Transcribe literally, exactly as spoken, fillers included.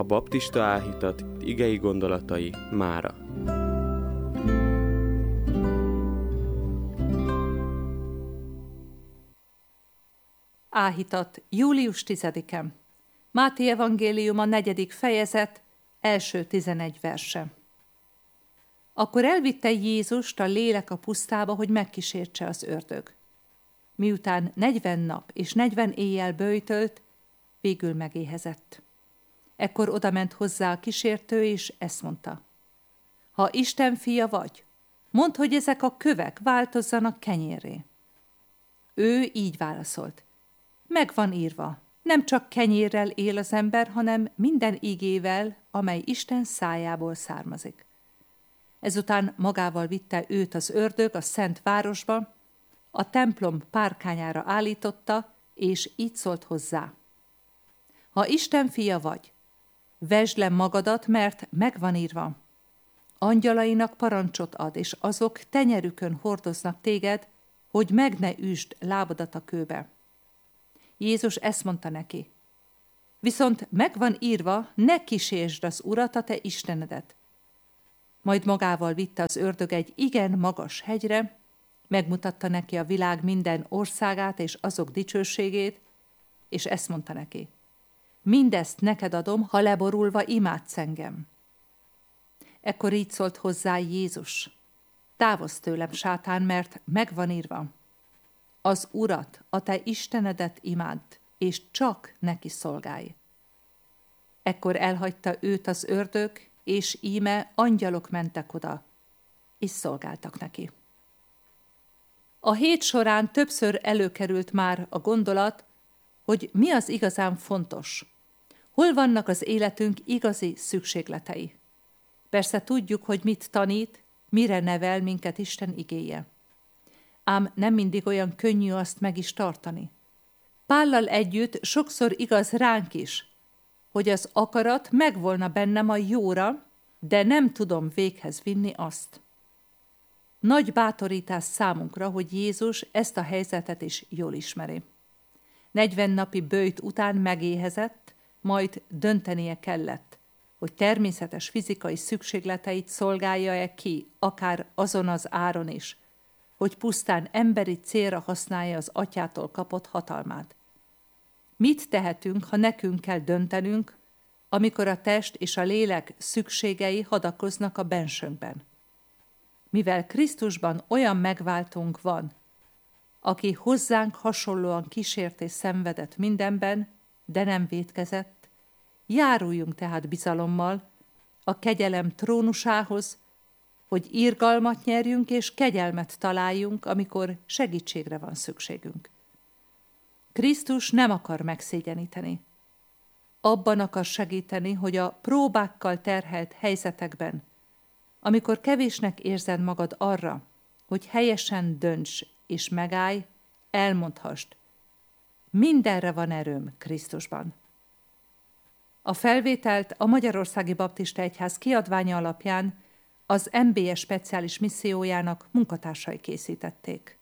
baptista áhítat igei gondolatai mára. Áhítat, július tizedike. Máté evangélium a negyedik fejezet, első tizenegy verse. Akkor elvitte Jézust a lélek a pusztába, hogy megkísértse az ördög. Miután negyven nap és negyven éjjel böjtölt, végül megéhezett. Ekkor odament hozzá a kísértő, és ezt mondta: Ha Isten fia vagy, mondd, hogy ezek a kövek változzanak kenyérré. Ő így válaszolt: Meg van írva, nem csak kenyérrel él az ember, hanem minden igével, amely Isten szájából származik. Ezután magával vitte őt az ördög a szent városba, a templom párkányára állította, és így szólt hozzá: Ha Isten fia vagy, vesd le magadat, mert megvan írva. Angyalainak parancsot ad, és azok tenyerükön hordoznak téged, hogy meg ne üsd lábadat a kőbe. Jézus ezt mondta neki: Viszont megvan írva, ne kísérsd az Urat, a te Istenedet. Majd magával vitte az ördög egy igen magas hegyre, megmutatta neki a világ minden országát és azok dicsőségét, és ezt mondta neki: Mindezt neked adom, ha leborulva imádsz engem. Ekkor így szólt hozzá Jézus: Távozz tőlem, sátán, mert megvan írva: Az Urat, a te Istenedet imádd, és csak neki szolgálj. Ekkor elhagyta őt az ördög, és íme angyalok mentek oda, és szolgáltak neki. A hét során többször előkerült már a gondolat, hogy mi az igazán fontos. Hol vannak az életünk igazi szükségletei? Persze tudjuk, hogy mit tanít, mire nevel minket Isten igéje. Ám nem mindig olyan könnyű azt meg is tartani. Pállal együtt sokszor igaz ránk is, hogy az akarat megvolna bennem a jóra, de nem tudom véghez vinni azt. Nagy bátorítás számunkra, hogy Jézus ezt a helyzetet is jól ismeri. negyven napi böjt után megéhezett, majd döntenie kellett, hogy természetes fizikai szükségleteit szolgálja-e ki, akár azon az áron is, hogy pusztán emberi célra használja az atyától kapott hatalmát. Mit tehetünk, ha nekünk kell döntenünk, amikor a test és a lélek szükségei hadakoznak a bensőnkben? Mivel Krisztusban olyan megváltónk van, aki hozzánk hasonlóan kísért és szenvedett mindenben, de nem vétkezett, járuljunk tehát bizalommal a kegyelem trónusához, hogy irgalmat nyerjünk és kegyelmet találjunk, amikor segítségre van szükségünk. Krisztus nem akar megszégyeníteni. Abban akar segíteni, hogy a próbákkal terhelt helyzetekben, amikor kevésnek érzed magad arra, hogy helyesen dönts és megállj, elmondhasd: mindenre van erőm Krisztusban. A felvételt a Magyarországi Baptista Egyház kiadványa alapján az em bé e speciális missziójának munkatársai készítették.